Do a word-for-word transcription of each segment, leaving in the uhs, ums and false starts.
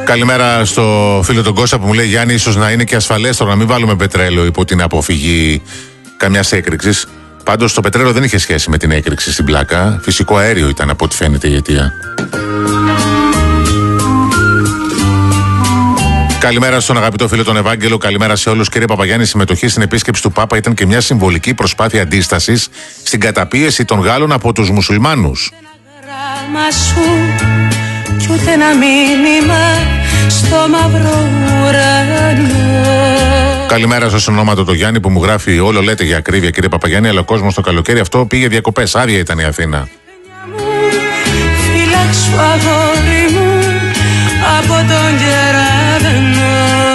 Καλημέρα στο φίλο τον Κώστα που μου λέει: Γιάννη, ίσως να είναι και ασφαλέστερο να μην βάλουμε πετρέλαιο υπό την αποφυγή καμιάς έκρηξης. Πάντως το πετρέλαιο δεν είχε σχέση με την έκρηξη στην πλάκα. Φυσικό αέριο ήταν από ό,τι φαίνεται η αιτία. Καλημέρα στον αγαπητό φίλο τον Ευάγγελο. Καλημέρα σε όλους. Κύριε Παπαγιάννη, η συμμετοχή στην επίσκεψη του Πάπα ήταν και μια συμβολική προσπάθεια αντίστασης στην καταπίεση των Γάλλων από τους μουσουλμάνους. Κι ούτε ένα μήνυμα στο μαύρο ουρανό. Καλημέρα στο ονόματο το Γιάννη που μου γράφει: όλο λέτε για ακρίβεια, κύριε Παπαγιάννη, αλλά ο κόσμος το καλοκαίρι αυτό πήγε διακοπές. Άδεια ήταν η Αθήνα. Φυλάξου αγόρι μου από τον κεραυνό.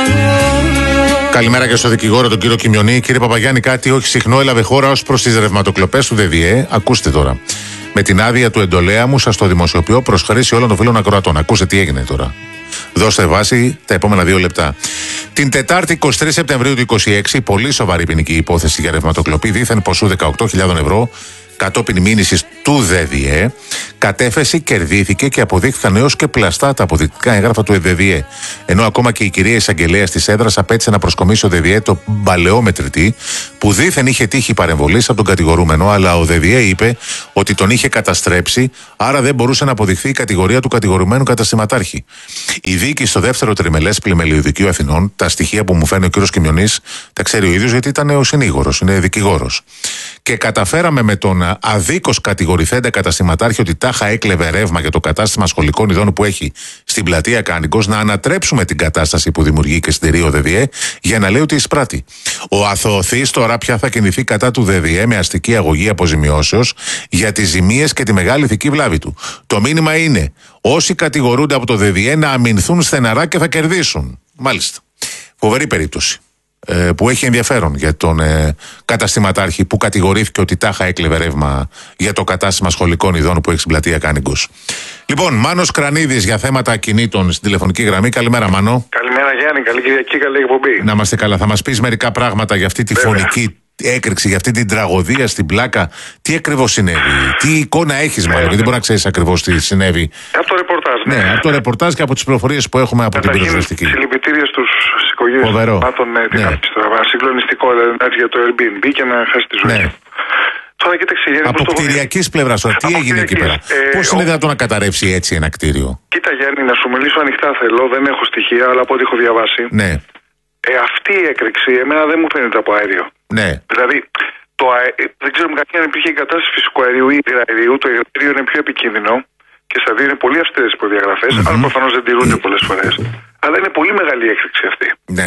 Καλημέρα και στο δικηγόρο τον κύριο Κιμιονή. Κύριε Παπαγιάννη, κάτι όχι συχνό έλαβε χώρα ως προς τις ρευματοκλοπές του ΔΔΕ. Ακούστε τώρα. Με την άδεια του εντολέα μου, σας το δημοσιοποιώ προς χρήση όλων των φίλων ακροατών. Ακούστε τι έγινε τώρα. Δώστε βάση τα επόμενα δύο λεπτά. Την Τετάρτη εικοστή τρίτη Σεπτεμβρίου του είκοσι έξι, πολύ σοβαρή ποινική υπόθεση για ρευματοκλοπή δίθεν ποσού δεκαοκτώ χιλιάδες ευρώ κατόπιν μήνυσης του ΔΔΕ, κατέφεση, κερδίθηκε και αποδείχθηκαν έως και πλαστά τα αποδεικτικά έγγραφα του ΔΔΕ. Ενώ ακόμα και η κυρία εισαγγελέα της έδρας απέτησε να προσκομίσει ο ΔΔΕ το παλαιό μετρητή, που δίθεν είχε τύχει παρεμβολής από τον κατηγορούμενο, αλλά ο ΔΔΕ είπε ότι τον είχε καταστρέψει, άρα δεν μπορούσε να αποδειχθεί η κατηγορία του κατηγορουμένου καταστηματάρχη. Η δίκη στο δεύτερο τριμελές πλημελιωδικείου Αθηνών, τα στοιχεία που μου φέρνει ο κ. Κιμιονής, τα ξέρει ο ίδιος γιατί ήταν ο συνήγορος, είναι δικηγόρος. Και καταφέραμε με τον αδίκως κατηγορηθέντα καταστηματάρχη ότι τάχα έκλεβε ρεύμα για το κατάστημα σχολικών ειδών που έχει στην πλατεία Κάνικος να ανατρέψουμε την κατάσταση που δημιουργεί και συντηρεί ο ΔΔΕ για να λέει ότι εισπράττει. Ο αθωωθής τώρα πια θα κινηθεί κατά του ΔΔΕ με αστική αγωγή αποζημιώσεως για τις ζημίες και τη μεγάλη ηθική βλάβη του. Το μήνυμα είναι: όσοι κατηγορούνται από το ΔΔΕ να αμυνθούν στεναρά και θα κερδίσουν. Μάλιστα. Φοβερή περίπτωση. Που έχει ενδιαφέρον για τον ε, καταστηματάρχη που κατηγορήθηκε ότι τάχα έκλεβε ρεύμα για το κατάστημα σχολικών ειδών που έχει στην πλατεία Κάνικος. Λοιπόν, Μάνος Κρανίδης για θέματα ακινήτων στην τηλεφωνική γραμμή. Καλημέρα, Μάνο. Καλημέρα, Γιάννη. Καλή Κυριακή, καλή εκπομπή. Να είμαστε καλά. Θα μας πεις μερικά πράγματα για αυτή τη Βέβαια. φωνική έκρηξη, για αυτή την τραγωδία στην πλάκα. Τι ακριβώς συνέβη, τι εικόνα έχεις, μάλλον, γιατί δεν μπορεί να ξέρεις ακριβώς τι συνέβη. Από το ρεπορτάζ, ναι. ναι. Από το ρεπορτάζ και από τις πληροφορίες που έχουμε από την πυροσβεστική. Συλληπιτήρια στους οικογένειες των θυμάτων, την άφηση συγκλονιστικό, δηλαδή για το Airbnb και να χάσει τη ζωή. Ναι. Τώρα, κοίταξε, Γιάννη, από κτηριακής πλευράς, τι έγινε εκεί πέρα. Ε, Πώς είναι ο... δυνατόν να καταρρεύσει έτσι ένα κτίριο. Κοίτα, Γιάννη, να σου μιλήσω ανοιχτά θέλω, δεν έχω στοιχεία, αλλά από ό,τι έχω διαβάσει. Ναι. Ε, αυτή η έκρηξη εμένα δεν μου φαίνεται από αέριο. Ναι. Δηλαδή, το αε... δεν ξέρουμε καταρχήν αν υπήρχε εγκατάσταση φυσικού αερίου ή υγραερίου. Το υγραερίο είναι πιο επικίνδυνο και στα δύο είναι πολύ αυστηρές προδιαγραφές, mm-hmm. αλλά προφανώς δεν τηρούνται mm-hmm. πολλές φορές. Αλλά είναι πολύ μεγάλη η έκρηξη αυτή. Ναι.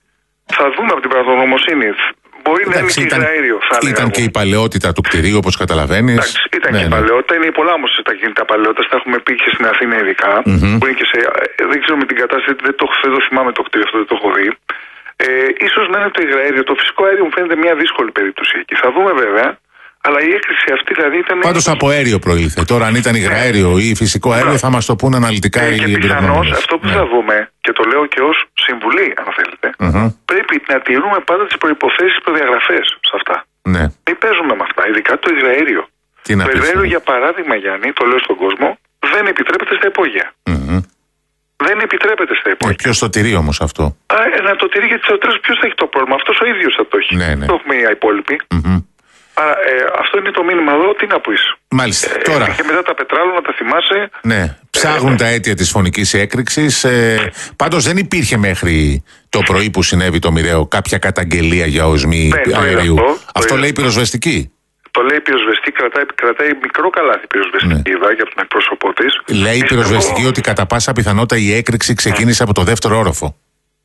Θα δούμε από την πραγματογνωμοσύνη. Μπορεί να είναι και υγραέριο, θα έλεγα. Ήταν και η παλαιότητα του κτηρίου, όπως καταλαβαίνεις. Εντάξει, ήταν ναι, και η ναι. παλαιότητα. Είναι πολλά όμως τα κινητά παλαιότητα. Τα έχουμε πει και στην Αθήνα ειδικά. Mm-hmm. Που είναι και σε, δεν ξέρω με την κατάσταση, δεν το, δεν το θυμάμαι το κτίριο αυτό, δεν το έχω δει. Ε, ίσως να είναι το υγραέριο. Το φυσικό αέριο μου φαίνεται μια δύσκολη περίπτωση εκεί. Θα δούμε βέβαια. Αλλά η έκρηξη αυτή δηλαδή ήταν. Πάντως από αέριο προήλθε. Τώρα, αν ήταν υγραέριο ή φυσικό αέριο, θα μας το πούνε αναλυτικά ε, οι εμπειρογνώμονες. Και πιθανώς αυτό που ναι. θα δούμε, και το λέω και ως συμβουλή, αν θέλετε, mm-hmm. πρέπει να τηρούμε πάντα τις προϋποθέσεις και προδιαγραφές σε αυτά. Ναι. Μην παίζουμε με αυτά, ειδικά το υγραέριο. Τι το υγραέριο, για παράδειγμα, Γιάννη, το λέω στον κόσμο, δεν επιτρέπεται στα υπόγεια. Mm-hmm. Δεν επιτρέπεται στα υπόγεια. Ε, ποιος το τηρεί όμως αυτό. Α, ε, να το τηρεί, γιατί στο τέλος ποιος θα έχει το πρόβλημα. Αυτός ο ίδιος θα το έχει. Ναι, ναι. Το έχουμε οι υπόλοιποι. Mm-hmm. Άρα ε, αυτό είναι το μήνυμα εδώ, τι να πεις. Μάλιστα. Ε, Τώρα. Και μετά τα πετράλωνα, τα θυμάσαι. Ναι. Ψάχνουν ε, τα αίτια της φωνικής έκρηξης. Ε, πάντως δεν υπήρχε μέχρι το πρωί που συνέβη το μοιραίο κάποια καταγγελία για οσμή ναι, αερίου. Αυτό, αυτό λέει η πυροσβεστική. Το λέει η πυροσβεστική, κρατάει, κρατάει μικρό καλάθι πυροσβεστική, ναι. Είδα και από τον εκπρόσωπό της. Λέει η πυροσβεστική εγώ... ότι κατά πάσα πιθανότητα η έκρηξη ξεκίνησε από το δεύτερο όροφο.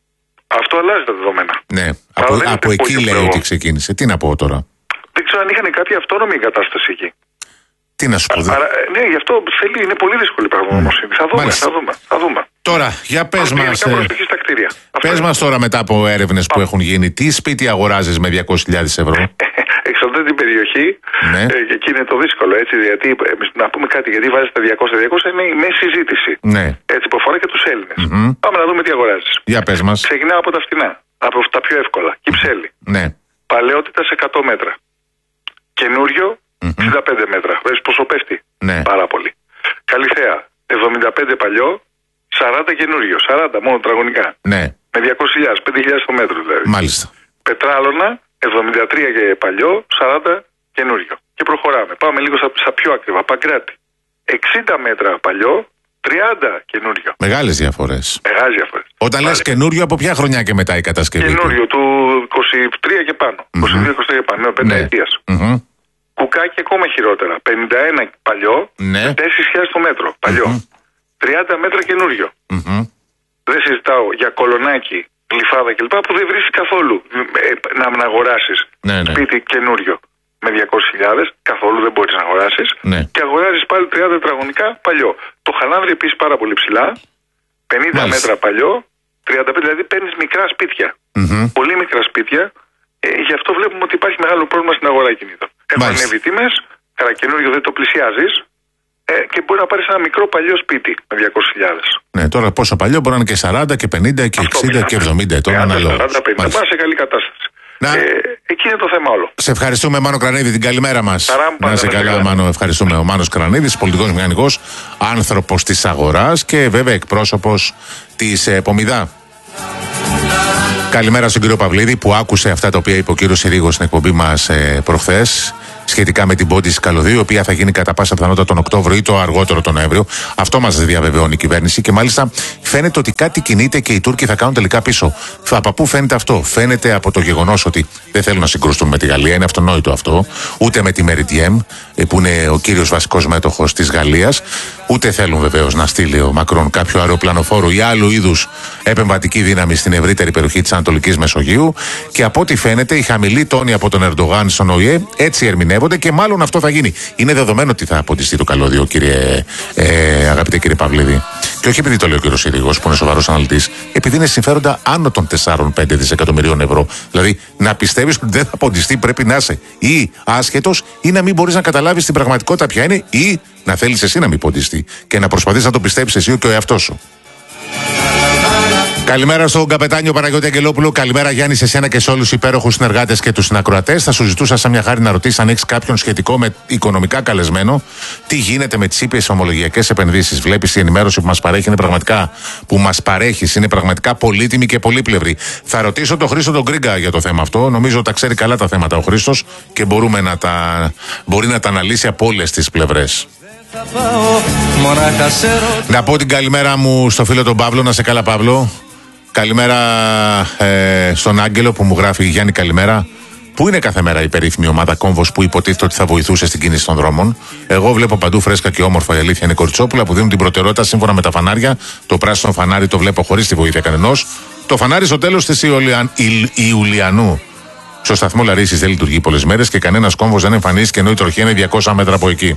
Αυτό αλλάζει τα δεδομένα. Ναι. Από, από εκεί λέει ότι ξεκίνησε. Τι να πω τώρα. Δεν ξέρω αν είχαν κάποια αυτόνομη εγκατάσταση εκεί. Τι να σου πω, δε... Άρα, ναι, γι' αυτό θέλει, είναι πολύ δύσκολη η πραγματογνωμοσύνη. Mm. Θα δούμε, θα δούμε, θα δούμε. Τώρα, για πες μας. Ε... Πες μας τώρα μετά από έρευνες που έχουν γίνει, τι σπίτι αγοράζεις με διακόσιες χιλιάδες ευρώ. Εξαρτάται την περιοχή. Ναι. Ε, και εκεί είναι το δύσκολο, έτσι. Γιατί, να πούμε κάτι, γιατί βάζεις τα διακόσια διακόσια είναι η μέση συζήτηση. Ναι. Έτσι, που αφορά και τους Έλληνες. Mm-hmm. Πάμε να δούμε τι αγοράζεις. Για πες μας. Ξεκινάω από τα φτηνά. Από τα πιο εύκολα. Κυψέλη. Ναι. Παλαιότητα σε εκατό μέτρα. Καινούριο mm-hmm. εξήντα πέντε μέτρα. Βλέπεις πόσο πέφτει. Ναι. Πάρα πολύ. Καλυθέα εβδομήντα πέντε παλιό, σαράντα καινούριο, σαράντα μόνο τετραγωνικά. Ναι. Με διακόσιες χιλιάδες, πέντε χιλιάδες το μέτρο δηλαδή. Μάλιστα. Πετράλωνα, εβδομήντα τρία και παλιό, σαράντα καινούριο. Και προχωράμε. Πάμε λίγο στα, στα πιο ακριβά. Παγκράτη. εξήντα μέτρα παλιό, τριάντα καινούριο. Μεγάλες διαφορές. Μεγάλες διαφορές. Όταν λες καινούριο, από ποια χρονιά και μετά η κατασκευή? Καινούριο, του είκοσι τρία και πάνω. Mm-hmm. είκοσι δύο είκοσι τρία και πάνω, ναι, πέντε ετίας. Mm-hmm. Κουκάκι ακόμα χειρότερα. πενήντα ένα παλιό, ναι. τέσσερις χιλιάδες το μέτρο. Παλιό. Mm-hmm. τριάντα μέτρα καινούριο. Mm-hmm. Δεν συζητάω για κολονάκι, γλυφάδα κλπ. Που δεν βρίσκεις καθόλου να, να αγοράσεις ναι, ναι. σπίτι καινούριο με διακόσιες χιλιάδες. Καθόλου δεν μπορείς να αγοράσεις. Ναι. Και αγοράζεις πάλι τριάντα τετραγωνικά παλιό. Το Χαλάνδρι επίσης πάρα πολύ ψηλά. πενήντα Μάλιστα. μέτρα παλιό. τριάντα πέντε, δηλαδή παίρνεις μικρά σπίτια. Mm-hmm. Πολύ μικρά σπίτια. Ε, γι' αυτό βλέπουμε ότι υπάρχει μεγάλο πρόβλημα στην αγορά κινήτων. Έχουν ανέβει οι τιμές, καλά καινούριο δεν το πλησιάζεις ε, και μπορεί να πάρεις ένα μικρό παλιό σπίτι με διακόσιες χιλιάδες. Ναι, τώρα πόσο παλιό μπορεί να είναι και σαράντα και πενήντα και αυτό εξήντα και εβδομήντα ετών αναλόγως. σαράντα πενήντα, πάνε σε καλή κατάσταση. Να... Ε, εκεί είναι το θέμα όλο. Σε ευχαριστούμε, Μάνο Κρανίδη, την καλημέρα μας. Να είσαι καλά, καλά, Μάνο. Ευχαριστούμε. Ο Μάνος Κρανίδης, πολιτικός μηχανικός, άνθρωπος της αγοράς και βέβαια εκπρόσωπος της ε, Πομιδά. Καλημέρα στον κύριο Παυλίδη που άκουσε αυτά τα οποία είπε ο κύριος Συρίγος στην εκπομπή μας ε, προχθές σχετικά με την πόντιση καλωδίου, η οποία θα γίνει κατά πάσα πιθανότητα τον Οκτώβριο ή το αργότερο τον Νοέμβριο. Αυτό μας διαβεβαιώνει η κυβέρνηση και μάλιστα φαίνεται ότι κάτι κινείται και οι Τούρκοι θα κάνουν τελικά πίσω. Από πού φαίνεται αυτό? Φαίνεται από το γεγονός ότι δεν θέλουν να συγκρουστούν με τη Γαλλία, είναι αυτονόητο αυτό, ούτε με τη Μεριντιέμ, που είναι ο κύριος βασικός μέτοχος της Γαλλίας, ούτε θέλουν βεβαίως να στείλει ο Μακρόν κάποιο αεροπλανοφόρο ή άλλου είδους επεμβατική δύναμη στην ευρύτερη περιοχή της Ανατολικής Μεσογείου. Και από ό,τι φαίνεται, η χαμηλή τόνη από τον Ερντογάν στον Ο Ε Ε έτσι ερμηνεύονται και μάλλον αυτό θα γίνει. Είναι δεδομένο ότι θα αποτιστεί το καλώδιο, κύριε, ε, αγαπητέ κύριε Παυλίδη. Και όχι επειδή το λέει ο κύριος Συρίγος, που είναι σοβαρός αναλυτής, επειδή είναι συμφέροντα άνω των τεσσάρων με πέντε δισεκατομμυρίων ευρώ. Δηλαδή, να πιστεύεις ότι δεν θα αποτιστεί, πρέπει να είσαι ή άσχετος ή να μην μπορείς να καταλάβεις την πραγματικότητα ποια είναι, ή να θέλεις εσύ να μην ποντιστεί και να προσπαθείς να το πιστέψεις εσύ και ο εαυτός σου. Καλημέρα στον καπετάνιο Παναγιώτη Αγγελόπουλο. Καλημέρα Γιάννη σε σένα και σε όλους τους υπέροχους συνεργάτες και τους συνακροατές. Θα σου ζητούσα σαν μια χάρη να ρωτήσεις αν έχεις κάποιον σχετικό με οικονομικά καλεσμένο. Τι γίνεται με τις ήπιες ομολογιακές επενδύσεις? Βλέπεις η ενημέρωση που μας παρέχει είναι πραγματικά, που μας παρέχεις είναι πραγματικά πολύτιμη και πολύπλευρη. Θα ρωτήσω τον Χρήστο τον Γκρίγκα για το θέμα αυτό. Νομίζω τα ξέρει καλά τα θέματα ο Χρήστος και μπορούμε να τα, μπορεί να τα αναλύσει από όλες τις πλευρές. Να πω την καλημέρα μου στο φίλο τον Παύλο. Να σε καλά, Παύλο. Καλημέρα ε, στον Άγγελο που μου γράφει Γιάννη καλημέρα. Πού είναι κάθε μέρα η περίφημη ομάδα Κόμβος που υποτίθεται ότι θα βοηθούσε στην κίνηση των δρόμων? Εγώ βλέπω παντού φρέσκα και όμορφα, η αλήθεια είναι, κοριτσόπουλα που δίνουν την προτεραιότητα σύμφωνα με τα φανάρια. Το πράσινο φανάρι το βλέπω χωρίς τη βοήθεια κανενός. Το φανάρι στο τέλος της Ιουλιαν... Ιουλιανού στο σταθμό Λαρίσης δεν λειτουργεί πολλές μέρες και κανένας κόμβος δεν εμφανίστηκε, ενώ η τροχιά είναι διακόσια μέτρα από εκεί.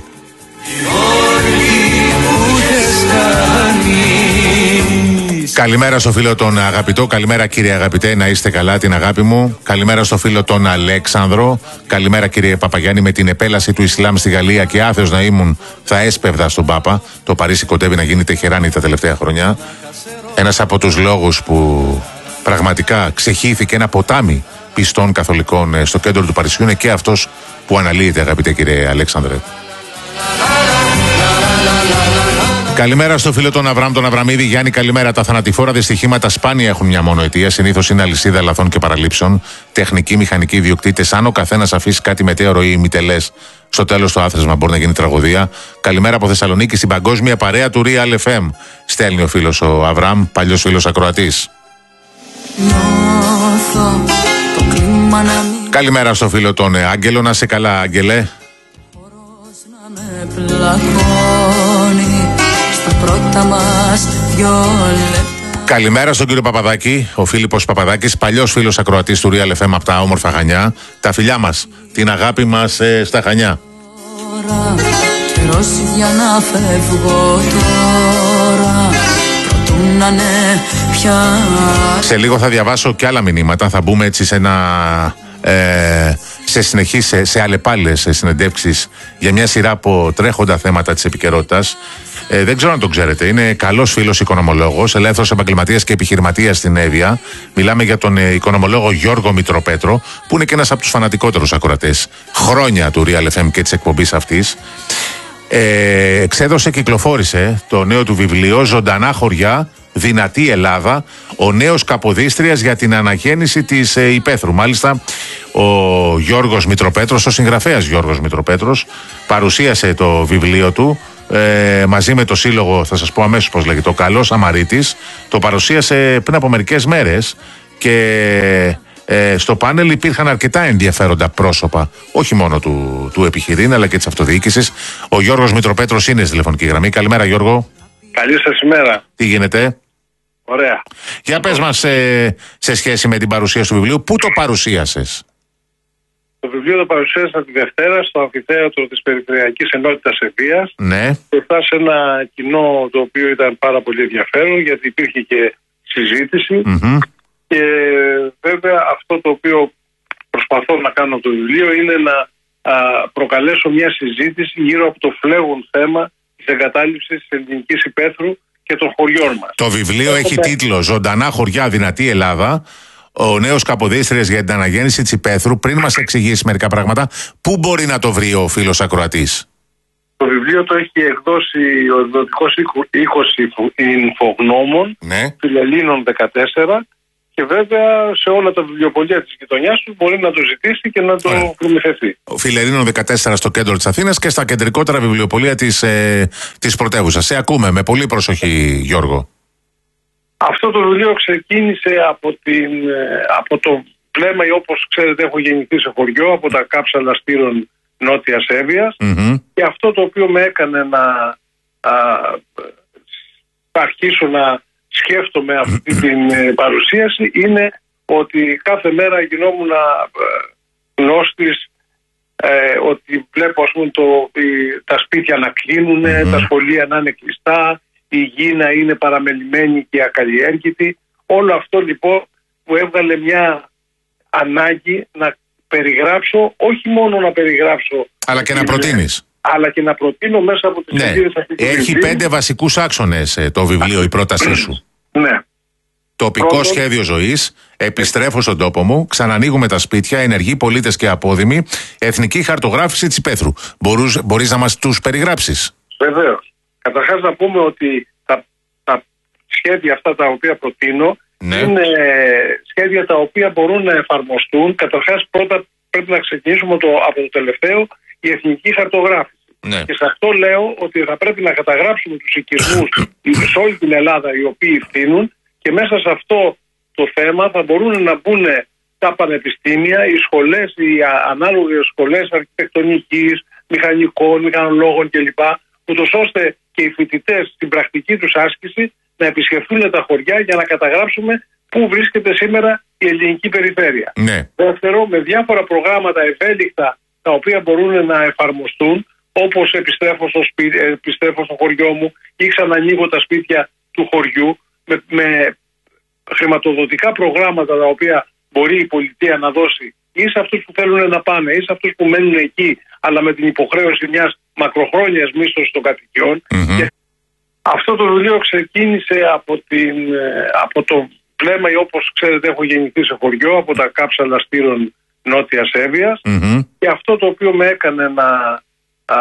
Καλημέρα στο φίλο τον αγαπητό. Καλημέρα κύριε αγαπητέ, να είστε καλά, την αγάπη μου. Καλημέρα στο φίλο τον Αλέξανδρο. Καλημέρα κύριε Παπαγιάννη. Με την επέλαση του Ισλάμ στη Γαλλία και άθεος να ήμουν, θα έσπευδα στον Πάπα. Το Παρίσι κοντεύει να γίνει Τεχεράνη τα τελευταία χρόνια. Ένας από τους λόγους που πραγματικά ξεχύθηκε ένα ποτάμι πιστών καθολικών στο κέντρο του Παρισιού είναι και αυτός που αναλύεται, αγαπητέ κύριε Αλέξανδρε. Καλημέρα στο φίλο τον Αβραμ, τον Αβραμίδη. Γιάννη, καλημέρα. Τα θανατηφόρα δυστυχήματα σπάνια έχουν μια μόνο αιτία. Συνήθως είναι αλυσίδα λαθών και παραλήψεων. Τεχνικοί, μηχανικοί ιδιοκτήτες. Αν ο καθένας αφήσει κάτι μετέωρο ή ημιτελές, στο τέλος το άθροισμα μπορεί να γίνει τραγωδία. Καλημέρα από Θεσσαλονίκη στην παγκόσμια παρέα του Real εφ εμ. Στέλνει ο φίλος ο Αβραμ, παλιός φίλος ακροατής. Καλημέρα στο φίλο τον Άγγελο. Να σε καλά, Άγγελε. Καλημέρα στον κύριο Παπαδάκη, ο Φίλιππος Παπαδάκης, παλιός φίλος ακροατής του Real εφ εμ από τα όμορφα Χανιά. Τα φιλιά μας, την αγάπη μας ε, στα Χανιά. Σε λίγο θα διαβάσω και άλλα μηνύματα, θα μπούμε έτσι σε ένα... Ε, σε συνεχείς, σε, σε αλλεπάλληλες συνεντεύξεις για μια σειρά από τρέχοντα θέματα της επικαιρότητας. Ε, δεν ξέρω αν το ξέρετε, είναι καλός φίλος οικονομολόγος, ελεύθερος επαγγελματίας και επιχειρηματίας στην Εύβοια. Μιλάμε για τον ε, οικονομολόγο Γιώργο Μητροπέτρο, που είναι και ένας από τους φανατικότερους ακροατές χρόνια του Real εφ εμ και της εκπομπής αυτής. ε, εξέδωσε, κυκλοφόρησε το νέο του βιβλίο «Ζωντανά χωριά, δυνατή Ελλάδα, ο νέος Καποδίστριας για την αναγέννηση της ε, Υπέθρου». Μάλιστα, ο Γιώργος Μητροπέτρος, ο συγγραφέας Γιώργος Μητροπέτρος, παρουσίασε το βιβλίο του ε, μαζί με το σύλλογο, θα σας πω αμέσως πώς λέγεται, ο Καλός Αμαρίτης. Το παρουσίασε πριν από μερικές μέρες και ε, στο πάνελ υπήρχαν αρκετά ενδιαφέροντα πρόσωπα, όχι μόνο του, του επιχειρήν αλλά και της αυτοδιοίκησης. Ο Γιώργος Μητροπέτρος είναι στη τηλεφωνική γραμμή. Καλημέρα, Γιώργο. Καλή σας ημέρα. Τι γίνεται? Ωραία. Για πες μας ε, σε σχέση με την παρουσίαση του βιβλίου, πού το παρουσίασες? Το βιβλίο το παρουσίασα τη Δευτέρα στο αμφιθέατρο της Περιφερειακής Ενότητας Ευβοίας. Ναι. Μπροστά σε ένα κοινό το οποίο ήταν πάρα πολύ ενδιαφέρον, γιατί υπήρχε και συζήτηση. Mm-hmm. Και βέβαια αυτό το οποίο προσπαθώ να κάνω το βιβλίο είναι να α, προκαλέσω μια συζήτηση γύρω από το φλέγον θέμα της εγκατάλειψης της ελληνικής υπαίθρου και των χωριών μας. Το βιβλίο έχει τίτλο «Ζωντανά χωριά, δυνατή Ελλάδα, ο νέος Καποδίστριας για την αναγέννηση της Υπαίθρου». Πριν μας εξηγήσει μερικά πράγματα, πού μπορεί να το βρει ο φίλος ακροατής? Το βιβλίο το έχει εκδώσει ο εκδοτικός οίκος Ινφογνώμων, ναι. Φιλελλήνων δεκατέσσερα, και βέβαια σε όλα τα βιβλιοπωλεία της γειτονιάς του μπορεί να το ζητήσει και να το προμηθευτεί. Ο Φιλελλήνων δεκατέσσερα στο κέντρο της Αθήνας και στα κεντρικότερα βιβλιοπωλεία της, ε, της πρωτεύουσας. Σε ακούμε με πολύ προσοχή, Γιώργο. Αυτό το βιβλίο ξεκίνησε από, την, από το βλέμμα, όπως ξέρετε έχω γεννηθεί σε χωριό, από τα κάψαλα Στήρων Νότιας Εύβοιας, mm-hmm. και αυτό το οποίο με έκανε να α, αρχίσω να σκέφτομαι αυτή την ε, παρουσίαση είναι ότι κάθε μέρα γινόμουν ε, γνώστης, ε, ότι βλέπω ας πούμε το, ε, τα σπίτια να κλείνουν, mm-hmm. τα σχολεία να είναι κλειστά, η γη να είναι παραμελημένη και ακαλλιέργητη. Όλο αυτό λοιπόν μου έβγαλε μια ανάγκη να περιγράψω, όχι μόνο να περιγράψω, αλλά και να προτείνεις. Αλλά και να προτείνω μέσα από τις ναι. αιτήρες αυτή τη Έχει βιβλίου. πέντε βασικούς άξονες ε, το βιβλίο, η πρότασή σου. Ναι. Τοπικό Πρώτον, σχέδιο ζωής, επιστρέφω στον τόπο μου, ξανανοίγουμε τα σπίτια, ενεργοί πολίτες και απόδημοι, εθνική χαρτογράφηση της Υπαίθρου. Μπορούς, μπορείς να μας τους περιγράψεις? Βεβαίως. Καταρχάς να πούμε ότι τα, τα σχέδια αυτά τα οποία προτείνω, ναι, είναι σχέδια τα οποία μπορούν να εφαρμοστούν. Καταρχάς πρώτα πρέπει να ξεκινήσουμε το, από το τελευταίο, η εθνική χαρτογράφηση. Ναι. Και σε αυτό λέω ότι θα πρέπει να καταγράψουμε τους οικισμούς σε όλη την Ελλάδα οι οποίοι ευθύνουν, και μέσα σε αυτό το θέμα θα μπορούν να μπουν τα πανεπιστήμια, οι σχολές, οι ανάλογες σχολές αρχιτεκτονικής, μηχανικών, μηχανολόγων κλπ. Ούτως ώστε και οι φοιτητές στην πρακτική τους άσκηση να επισκεφθούν τα χωριά για να καταγράψουμε πού βρίσκεται σήμερα η ελληνική περιφέρεια. Ναι. Δεύτερο, με διάφορα προγράμματα ευέλικτα τα οποία μπορούν να εφαρμοστούν, όπως επιστρέφω στο, σπίτι, επιστρέφω στο χωριό μου ή ξανανοίγω τα σπίτια του χωριού, με, με χρηματοδοτικά προγράμματα τα οποία μπορεί η πολιτεία να δώσει ή σε αυτούς που θέλουν να πάνε ή σε αυτούς που μένουν εκεί, αλλά με την υποχρέωση μιας μακροχρόνιας μίσθωσης των κατοικιών. Mm-hmm. Και αυτό το βιβλίο ξεκίνησε από, την, από το βλέμμα, όπως ξέρετε έχω γεννηθεί σε χωριό, από τα κάψαλα Στήρων Νότιας Εύβοιας, mm-hmm. και αυτό το οποίο με έκανε να α,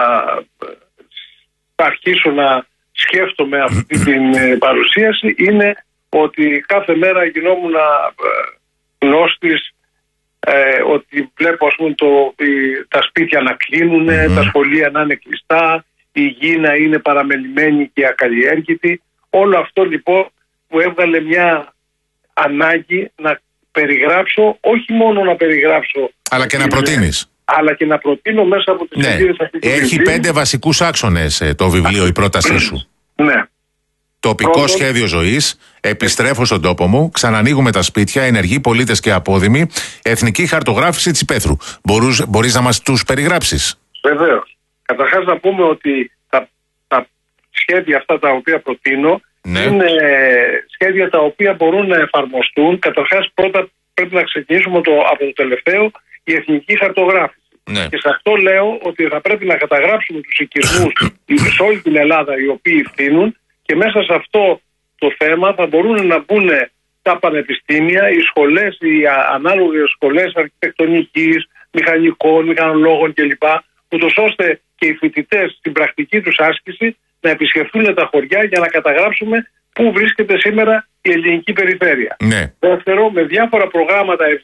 αρχίσω να σκέφτομαι αυτή την ε, παρουσίαση είναι ότι κάθε μέρα γινόμουν ε, γνώστης, ε, ότι βλέπω ας πούμε το, ε, τα σπίτια να κλείνουν, mm-hmm. τα σχολεία να είναι κλειστά, η γη να είναι παραμελημένη και ακαλλιέργητη. Όλο αυτό λοιπόν μου έβγαλε μια ανάγκη να περιγράψω, όχι μόνο να περιγράψω, αλλά και να προτείνεις. Αλλά και να προτείνω μέσα από τις αιτήρες ναι. αυτή τη Έχει βιβλίου. πέντε βασικούς άξονες ε, το βιβλίο, η πρότασή σου. Ναι. Τοπικό Πρώτον, σχέδιο ζωής, επιστρέφω στον τόπο μου, ξανανοίγουμε τα σπίτια, ενεργοί πολίτες και απόδημοι, εθνική χαρτογράφηση της Υπαίθρου. Μπορούς, μπορείς να μας τους περιγράψεις? Βεβαίως. Καταρχάς να πούμε ότι τα, τα σχέδια αυτά τα οποία προτείνω, ναι, είναι σχέδια τα οποία μπορούν να εφαρμοστούν. Καταρχάς πρώτα πρέπει να ξεκινήσουμε το, από το τελευταίο, η εθνική χαρτογράφηση. Ναι. Και σε αυτό λέω ότι θα πρέπει να καταγράψουμε τους οικισμούς σε όλη την Ελλάδα οι οποίοι ευθύνουν, και μέσα σε αυτό το θέμα θα μπορούν να μπουν τα πανεπιστήμια, οι σχολές, οι ανάλογες σχολές αρχιτεκτονικής, μηχανικών, μηχανολόγων κλπ. Ούτως ώστε και και οι φοιτητές στην πρακτική τους άσκηση να επισκεφθούν τα χωριά για να καταγράψουμε πού βρίσκεται σήμερα η ελληνική περιφέρεια. Ναι. Δεύτερο, με διάφορα προγράμματα